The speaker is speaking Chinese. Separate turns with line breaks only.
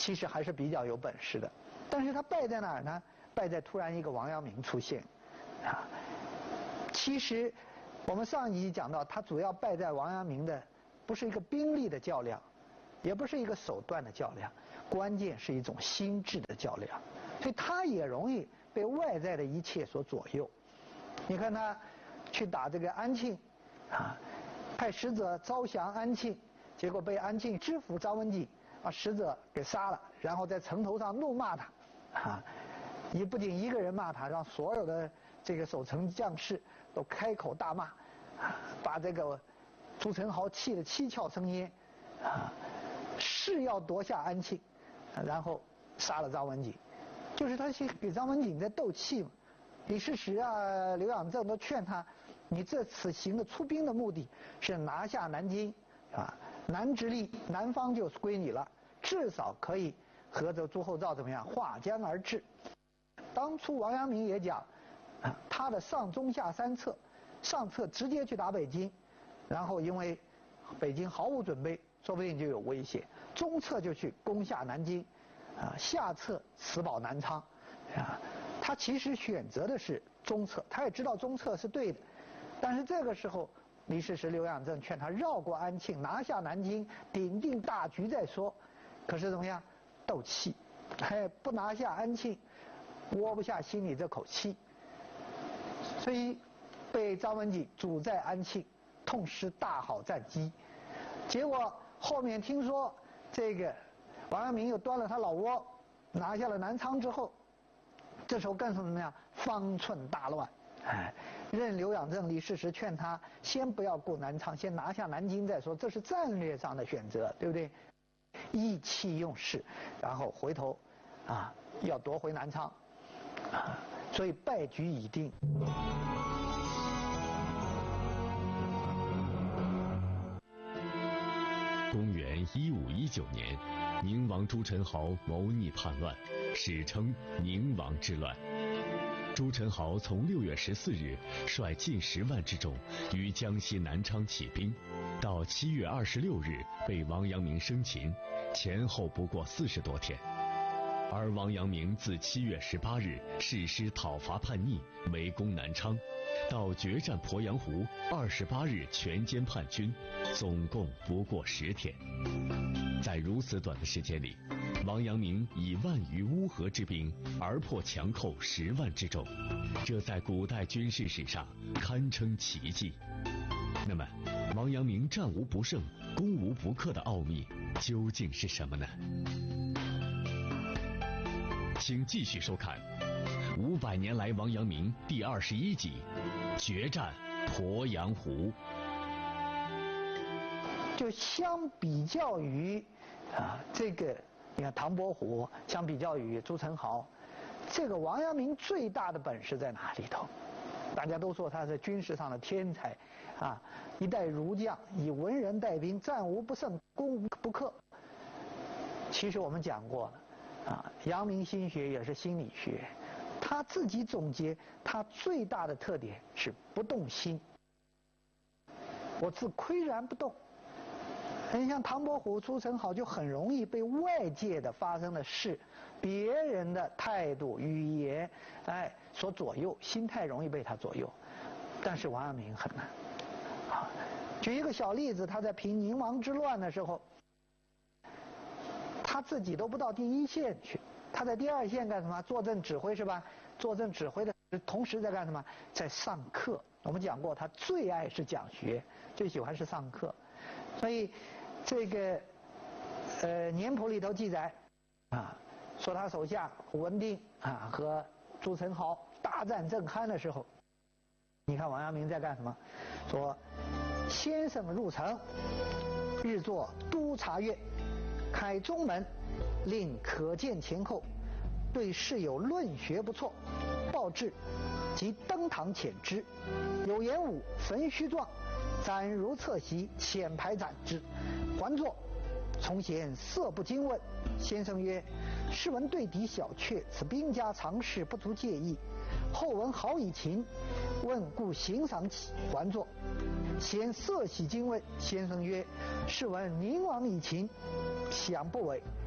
其实还是比较有本事的。但是他败在哪儿呢？败在突然一个王阳明出现，啊，其实我们上一集讲到，他主要败在王阳明的不是一个兵力的较量，也不是一个手段的较量，关键是一种心智的较量，所以他也容易被外在的一切所左右。你看他去打这个安庆，啊，派使者招降安庆，结果被安庆知府张文景把使者给杀了，然后在城头上怒骂他，啊，你不仅一个人骂他，让所有的这个守城将士都开口大骂，啊，把这个朱宸濠气得七窍生烟，啊，誓要夺下安庆，然后杀了张文景，就是他去给张文景在斗气嘛。李世石啊、刘养正都劝他，你这此行的出兵的目的是拿下南京，啊，南之力南方就归你了，至少可以和这朱厚照怎么样划江而治。当初王阳明也讲，他的上中下三策，上策直接去打北京，然后因为北京毫无准备，说不定就有威胁；中策就去攻下南京，啊，下策死保南昌，啊，他其实选择的是中策，他也知道中策是对的，但是这个时候李世石、刘养正劝他绕过安庆，拿下南京，顶定大局再说。可是怎么样？斗气，不拿下安庆，窝不下心里这口气，所以被张文景阻在安庆，痛失大好战机。结果后面听说这个王阳明又端了他老窝，拿下了南昌之后，这时候更是怎么样？方寸大乱，任刘养正、李世石劝他先不要顾南昌，先拿下南京再说，这是战略上的选择，对不对？意气用事，然后回头啊要夺回南昌，啊，所以败局已定。
公元1519年，宁王朱宸濠谋逆叛乱，史称宁王之乱。朱宸濠从6月14日率近10万之众于江西南昌起兵，到7月26日被王阳明生擒，前后不过40多天。而王阳明自7月18日誓师讨伐叛逆，围攻南昌，到决战鄱阳湖28日全歼叛军，总共不过10天。在如此短的时间里，王阳明以万余乌合之兵而破强寇10万之众，这在古代军事史上堪称奇迹。那么，王阳明战无不胜、攻无不克的奥秘究竟是什么呢？请继续收看500年来王阳明第21集《决战鄱阳湖》。
就相比较于这个你看唐伯虎，相比较于朱宸濠，这个王阳明最大的本事在哪里头？大家都说他是军事上的天才啊，一代儒将，以文人带兵，战无不胜，攻无不克。其实我们讲过了啊，阳明心学也是心理学，他自己总结他最大的特点是不动心。我自岿然不动。你像唐伯虎、朱宸濠就很容易被外界的发生的事、别人的态度、语言，所左右，心态容易被他左右。但是王阳明很难。啊，举一个小例子，他在平宁王之乱的时候，他自己都不到第一线去，他在第二线干什么？坐镇指挥是吧？坐镇指挥的同时在干什么？在上课。我们讲过，他最爱是讲学，最喜欢是上课。所以这个年谱里头记载啊，说他手下胡文定啊和朱宸濠大战正酣的时候，你看王阳明在干什么？说先生入城，日作督察院，开中门，令可见前后，对室友论学不错，报至，即登堂遣之。有言武，焚须状，斩如侧席，遣排斩之。还坐，从贤色不惊问。先生曰：试闻对敌小阙，此兵家常事，不足介意。后闻好以勤，问故行赏起。还坐，贤色喜惊问。先生曰：试闻宁王以勤，想不为。